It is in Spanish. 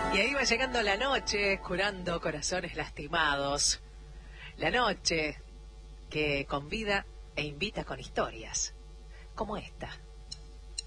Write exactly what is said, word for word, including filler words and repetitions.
Y ahí va llegando la noche, curando corazones lastimados. La noche que convida e invita con historias, como esta.